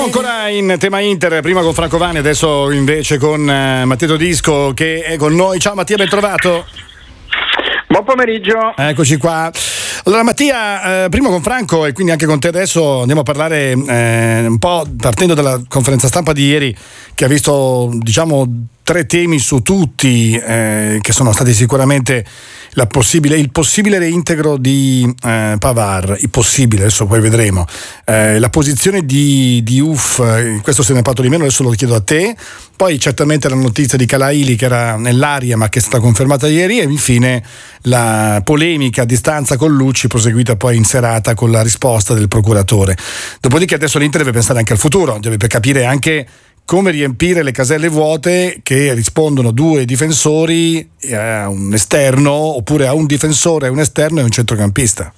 ancora in tema Inter, prima con Franco Vanni, adesso invece con Matteo Todisco che è con noi. Ciao Mattia, ben trovato. Buon pomeriggio. Eccoci qua. Allora Mattia, prima con Franco e quindi anche con te adesso andiamo a parlare un po' partendo dalla conferenza stampa di ieri, che ha visto, diciamo, 3 temi su tutti, che sono stati sicuramente il possibile reintegro di Pavard, il possibile, adesso poi vedremo, la posizione di Uff, questo se ne è parlato di meno, adesso lo chiedo a te, poi certamente la notizia di Calaili che era nell'aria ma che è stata confermata ieri, e infine la polemica a distanza con Lucci proseguita poi in serata con la risposta del procuratore. Dopodiché adesso l'Inter deve pensare anche al futuro, deve capire anche come riempire le caselle vuote che rispondono 2 difensori a un esterno, oppure a un difensore, un esterno e un centrocampista.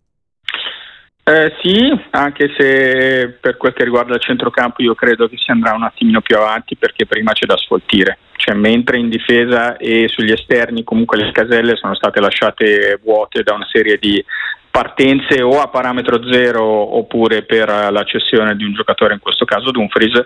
Sì, anche se per quel che riguarda il centrocampo io credo che si andrà un attimino più avanti, perché prima c'è da sfoltire, cioè mentre in difesa e sugli esterni comunque le caselle sono state lasciate vuote da una serie di partenze o a parametro zero oppure per la cessione di un giocatore, in questo caso Dumfries.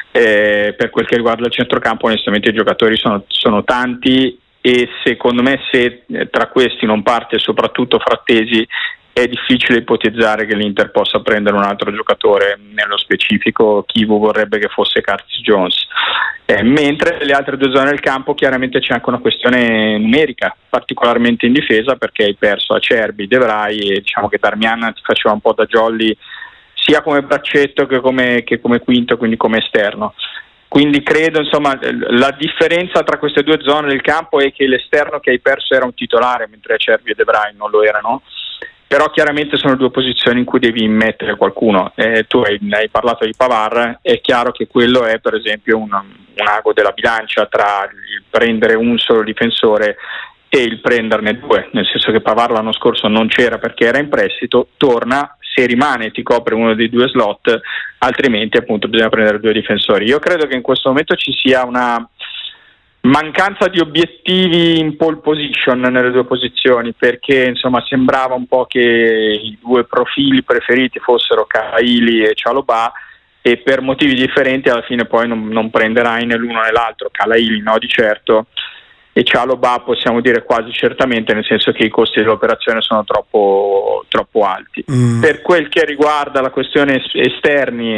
Per quel che riguarda il centrocampo onestamente i giocatori sono tanti, e secondo me se tra questi non parte soprattutto Frattesi è difficile ipotizzare che l'Inter possa prendere un altro giocatore. Nello specifico Chivu vorrebbe che fosse Curtis Jones, mentre nelle altre 2 zone del campo chiaramente c'è anche una questione numerica, particolarmente in difesa, perché hai perso Acerbi, De Vrij, e diciamo che Darmian ti faceva un po' da jolly sia come braccetto che come quinto, quindi come esterno. Quindi credo, insomma, la differenza tra queste 2 zone del campo è che l'esterno che hai perso era un titolare, mentre Acerbi e De Vrij non lo erano. Però chiaramente sono 2 posizioni in cui devi immettere qualcuno. Tu hai parlato di Pavard, è chiaro che quello è per esempio un ago della bilancia tra il prendere un solo difensore e il prenderne 2, nel senso che Pavard l'anno scorso non c'era perché era in prestito, torna, se rimane ti copre uno dei 2 slot, altrimenti appunto bisogna prendere 2 difensori. Io credo che in questo momento ci sia una mancanza di obiettivi in pole position nelle 2 posizioni, perché insomma sembrava un po' che i 2 profili preferiti fossero Calaili e Chalobah, e per motivi differenti alla fine poi non prenderai né l'uno né l'altro. Calaili no di certo, e Chalobah possiamo dire quasi certamente, nel senso che i costi dell'operazione sono troppo alti. Per quel che riguarda la questione esterni,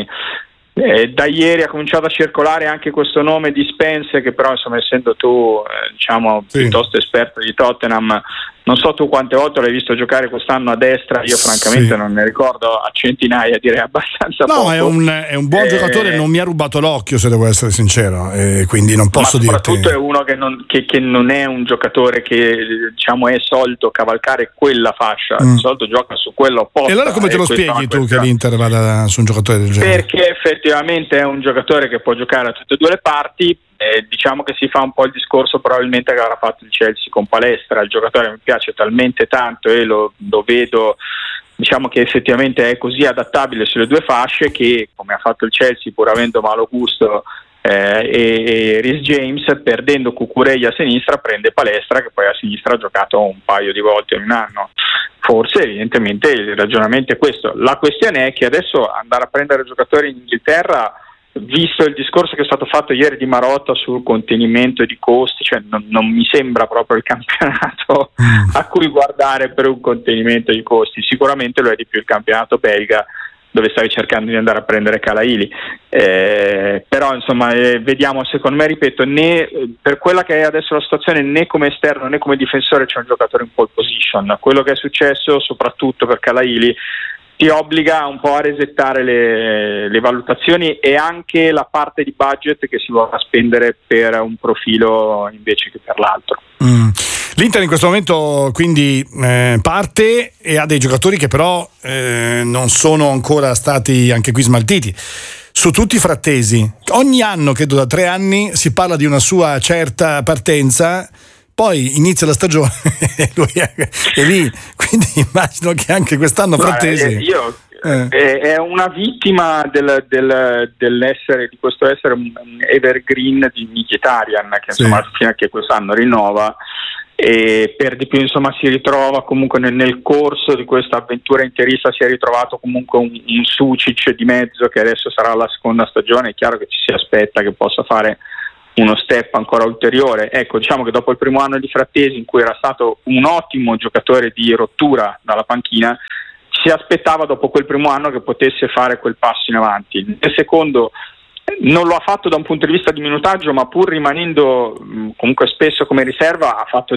da ieri ha cominciato a circolare anche questo nome di Spence, che però insomma essendo tu piuttosto esperto di Tottenham, non so tu quante volte l'hai visto giocare quest'anno a destra, io francamente non ne ricordo a centinaia, direi abbastanza poco. È un buon giocatore, non mi ha rubato l'occhio se devo essere sincero, quindi non posso dirti. Ma soprattutto è uno che non è un giocatore che diciamo è solito cavalcare quella fascia, di solito gioca su quello opposto. E allora come te lo spieghi tu che l'Inter vada su un giocatore del genere? Perché effettivamente è un giocatore che può giocare a tutte e 2 le parti. Diciamo che si fa un po' il discorso probabilmente che avrà fatto il Chelsea con Palestra. Il giocatore mi piace talmente tanto e lo vedo, diciamo che effettivamente è così adattabile sulle 2 fasce che, come ha fatto il Chelsea pur avendo malo gusto e Reece James, perdendo Cucurella a sinistra prende Palestra, che poi a sinistra ha giocato un paio di volte in un anno. Forse evidentemente il ragionamento è questo. La questione è che adesso andare a prendere giocatori in Inghilterra, visto il discorso che è stato fatto ieri di Marotta sul contenimento di costi, cioè non mi sembra proprio il campionato a cui guardare per un contenimento di costi. Sicuramente lo è di più il campionato belga, dove stavi cercando di andare a prendere Calaili, però insomma vediamo, secondo me, ripeto, né per quella che è adesso la situazione, né come esterno né come difensore c'è un giocatore in pole position. Quello che è successo soprattutto per Calaili ti obbliga un po' a resettare le valutazioni e anche la parte di budget che si vorrà spendere per un profilo invece che per l'altro. L'Inter in questo momento quindi parte e ha dei giocatori che però non sono ancora stati anche qui smaltiti. Su tutti Frattesi, ogni anno, credo da 3 anni, si parla di una sua certa partenza, poi inizia la stagione e lui è lì, quindi immagino che anche quest'anno Frattesi è una vittima dell'essere, di questo essere un evergreen di Mkhitaryan, che insomma fino a che quest'anno rinnova, e per di più insomma si ritrova comunque nel corso di questa avventura interista, si è ritrovato comunque un Sucic di mezzo che adesso sarà la seconda stagione. È chiaro che ci si aspetta che possa fare uno step ancora ulteriore. Ecco, diciamo che dopo il primo anno di Frattesi, in cui era stato un ottimo giocatore di rottura dalla panchina, si aspettava dopo quel primo anno che potesse fare quel passo in avanti. Nel secondo non lo ha fatto da un punto di vista di minutaggio, ma pur rimanendo comunque spesso come riserva ha fatto